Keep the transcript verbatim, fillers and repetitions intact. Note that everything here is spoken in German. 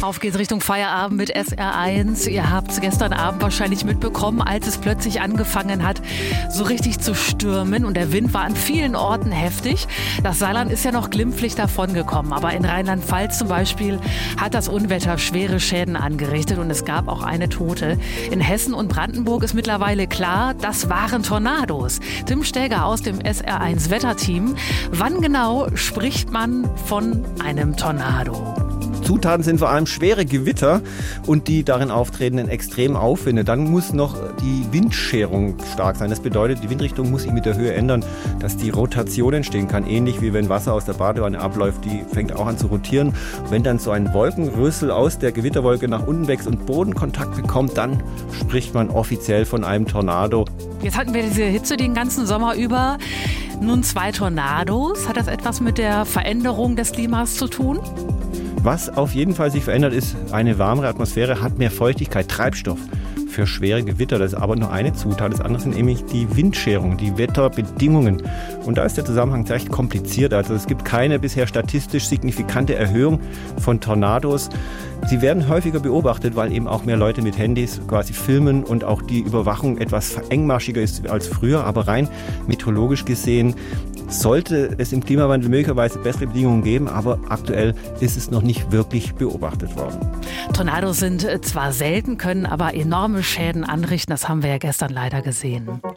Auf geht's Richtung Feierabend mit S R eins. Ihr habt es gestern Abend wahrscheinlich mitbekommen, als es plötzlich angefangen hat, so richtig zu stürmen. Und der Wind war an vielen Orten heftig. Das Saarland ist ja noch glimpflich davongekommen. Aber in Rheinland-Pfalz zum Beispiel hat das Unwetter schwere Schäden angerichtet. Und es gab auch eine Tote. In Hessen und Brandenburg ist mittlerweile klar, das waren Tornados. Tim Stäger aus dem S R eins Wetterteam. Wann genau spricht man von einem Tornado? Zutaten sind vor allem schwere Gewitter und die darin auftretenden extremen Aufwinde. Dann muss noch die Windscherung stark sein. Das bedeutet, die Windrichtung muss sich mit der Höhe ändern, dass die Rotation entstehen kann. Ähnlich wie wenn Wasser aus der Badewanne abläuft, die fängt auch an zu rotieren. Wenn dann so ein Wolkenrüssel aus der Gewitterwolke nach unten wächst und Bodenkontakt bekommt, dann spricht man offiziell von einem Tornado. Jetzt hatten wir diese Hitze den ganzen Sommer über. Nun zwei Tornados. Hat das etwas mit der Veränderung des Klimas zu tun? Was auf jeden Fall sich verändert, ist eine warmere Atmosphäre, hat mehr Feuchtigkeit, Treibstoff für schwere Gewitter. Das ist aber nur eine Zutat. Das andere sind nämlich die Windscherung, die Wetterbedingungen. Und da ist der Zusammenhang recht kompliziert. Also es gibt keine bisher statistisch signifikante Erhöhung von Tornados. Sie werden häufiger beobachtet, weil eben auch mehr Leute mit Handys quasi filmen und auch die Überwachung etwas engmaschiger ist als früher. Aber rein meteorologisch gesehen sollte es im Klimawandel möglicherweise bessere Bedingungen geben, aber aktuell ist es noch nicht wirklich beobachtet worden. Tornados sind zwar selten, können aber enorme Schäden anrichten. Das haben wir ja gestern leider gesehen.